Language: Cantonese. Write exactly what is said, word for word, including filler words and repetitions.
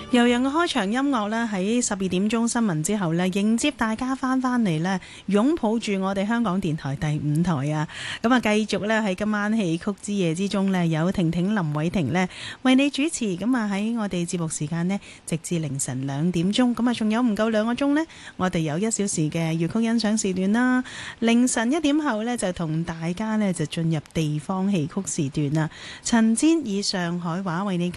悠揚嘅開場音樂咧，喺十二點鐘新聞之後咧，迎接大家翻翻嚟咧，擁抱住我哋香港電台第五台啊！咁啊，繼續咧喺今晚戲曲之夜之中咧，有婷婷林偉婷咧為你主持。咁啊喺我哋節目時間呢，直至凌晨兩點鐘。咁啊，仲有唔夠兩個鐘呢，我哋有一小時嘅粵曲欣賞時段啦。凌晨一點後呢，就同大家呢就進入地方戲曲時段啦。陳煎以上海話為你